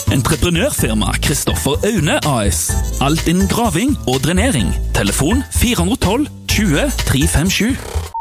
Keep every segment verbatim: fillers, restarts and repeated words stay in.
Entreprenørfirma Kristoffer Aune A S. Alt innen graving og drenering. Telefon fire ett to tjue tre fem sju.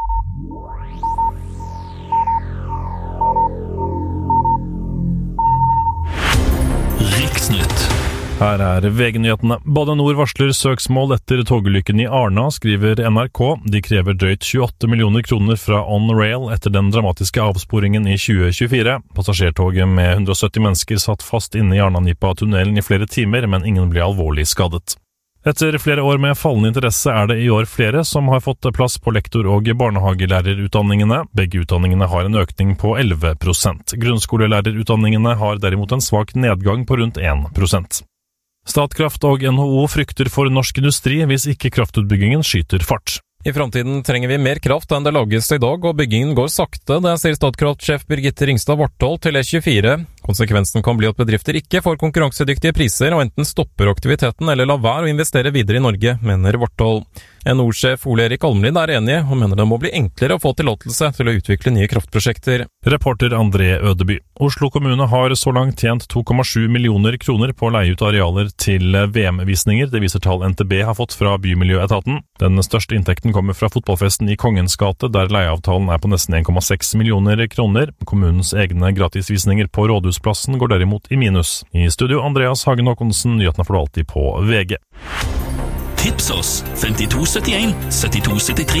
Riksnytt. Her er V G-nyhetene. Bane Nor varsler søksmål etter togulykken i Arna, skriver N R K. De krever drøyt tjueåtte millioner kroner fra On Rail etter den dramatiske avsporingen i tjue tjuefire. Passasjertoget med hundre og sytti mennesker satt fast inne i Arnanipa-tunnelen i flere timer, men ingen ble alvorlig skadet. Etter flere år med fallende interesse er det i år flere som har fått plass på lektor- og barnehagelærerutdanningene. Begge utdanningene har en økning på elleve prosent. Grunnskolelærerutdanningene har derimot en svak nedgang på rundt én prosent. Statkraft og N H O frykter for norsk industri hvis ikke kraftutbyggingen skyter fart. I fremtiden trenger vi mer kraft enn det lages i dag, og byggingen går sakte, det sier Statkraft-sjef Birgitte Ringstad Varthold til E tjuefire. Konsekvensen kan bli at bedrifter ikke får konkurransedyktige priser og enten stopper aktiviteten eller lar være å investere videre i Norge, mener Varthold. N H O-sjef Ole Erik Almlid er enig og mener det må bli enklere å få tillatelse til å utvikle nye kraftprosjekter. Reporter André Ødeby. Oslo kommune har så langt tjent to komma sju millioner kroner på å leie ut arealer til V M-visninger. Det viser tall N T B har fått fra Bymiljøetaten. Den største inntekten kommer fra fotballfesten i Kongens gate, der leieavtalen er på nesten en komma seks millioner kroner. Kommunens egne gratisvisninger på Rådhusplassen går derimot i minus. I studio Andreas Hagen Håkonsen, nyhetene får du alltid på V G. Tips oss femtito syttien syttito syttitre.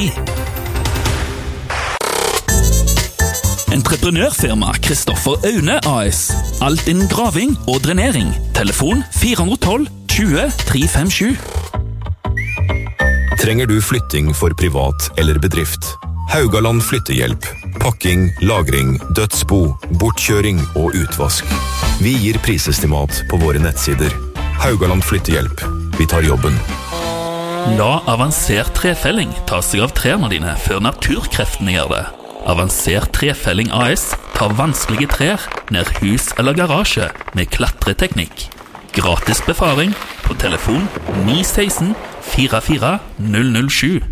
Entreprenørfirma Kristoffer Aune A S. Alt innen graving og drenering. Telefon fire ett to tjue tre fem sju. Trenger du flytting for privat eller bedrift? Haugaland flyttehjelp. Pakking, lagring, dødsbo, bortkjøring og utvask. Vi gir prisestimat på våre nettsider. Haugaland flyttehjelp. Vi tar jobben. La avansert trefelling ta seg av trærne dine før naturkreftene gjør det. Avansert trefelling A S tar vanskelige trær ned hus eller garasje med klatreteknikk. Gratis befaring på telefon ni ett seks fire fire null null sju.